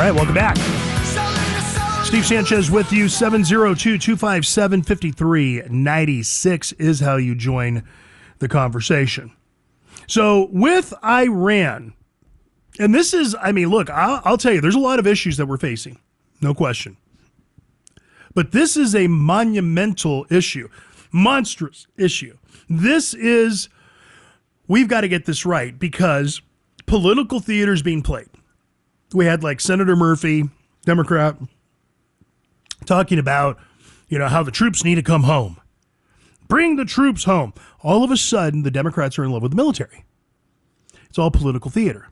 right, welcome back. Steve Sanchez with you. 702-257-5396 is how you join the conversation. So with Iran, and this is, I mean, look, I'll tell you, there's a lot of issues that we're facing, no question. But this is a monumental issue, monstrous issue. This is, we've got to get this right because political theater is being played. We had like Senator Murphy, Democrat, talking about, how the troops need to come home. Bring the troops home. All of a sudden, the Democrats are in love with the military. It's all political theater.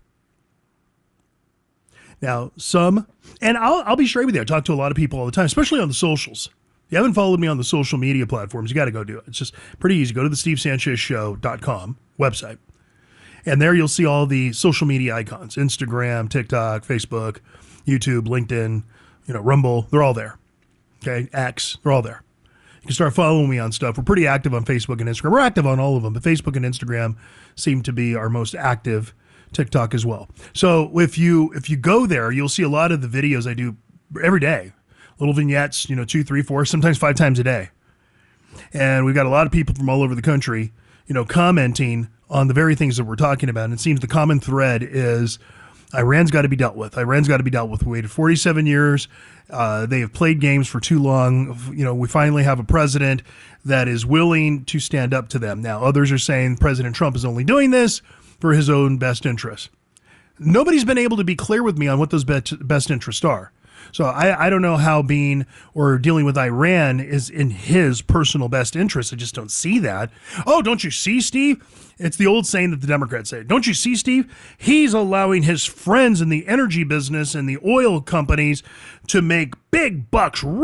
Now, and I'll be straight with you. I talk to a lot of people all the time, especially on the socials. If you haven't followed me on the social media platforms, you got to go do it. It's just pretty easy. Go to the SteveSanchezShow.com website. And there you'll see all the social media icons, Instagram, TikTok, Facebook, YouTube, LinkedIn, Rumble. They're all there. Okay, X, they're all there. You can start following me on stuff. We're pretty active on Facebook and Instagram. We're active on all of them, but Facebook and Instagram seem to be our most active. TikTok as well. So if you go there, you'll see a lot of the videos I do every day. Little vignettes, 2, 3, 4, sometimes 5 times a day. And we've got a lot of people from all over the country, commenting on the very things that we're talking about. And it seems the common thread is Iran's got to be dealt with. Iran's got to be dealt with. We waited 47 years. They have played games for too long. We finally have a president that is willing to stand up to them. Now, others are saying President Trump is only doing this for his own best interests. Nobody's been able to be clear with me on what those best interests are. So I don't know how being or dealing with Iran is in his personal best interest. I just don't see that. Oh, don't you see, Steve? It's the old saying that the Democrats say. Don't you see, Steve? He's allowing his friends in the energy business and the oil companies to make big bucks